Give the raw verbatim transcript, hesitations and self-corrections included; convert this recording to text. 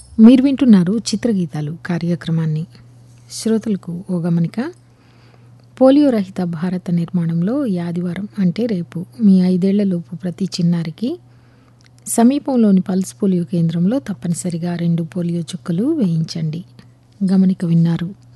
మీరు వింటున్నారు చిత్రగీతాలు కార్యక్రమాన్ని. శ్రోతలకు ఓ గమనిక. పోలియో రహిత భారత నిర్మాణంలో ఈ ఆదివారం అంటే రేపు మీ ఐదేళ్లలోపు ప్రతి చిన్నారికి సమీపంలోని పల్స్ పోలియో కేంద్రంలో తప్పనిసరిగా రెండు పోలియో చుక్కలు వేయించండి. గమనిక విన్నారు.